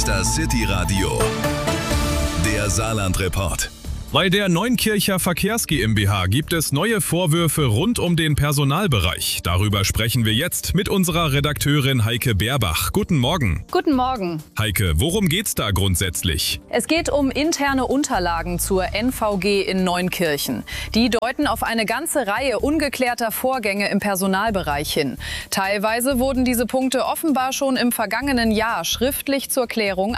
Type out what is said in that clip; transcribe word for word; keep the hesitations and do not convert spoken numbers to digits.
Münster City Radio. Der Saarland-Report. Bei der Neunkircher Verkehrs GmbH gibt es neue Vorwürfe rund um den Personalbereich. Darüber sprechen wir jetzt mit unserer Redakteurin Heike Beerbach. Guten Morgen. Guten Morgen. Heike, worum geht's da grundsätzlich? Es geht um interne Unterlagen zur N V G in Neunkirchen. Die deuten auf eine ganze Reihe ungeklärter Vorgänge im Personalbereich hin. Teilweise wurden diese Punkte offenbar schon im vergangenen Jahr schriftlich zur Klärung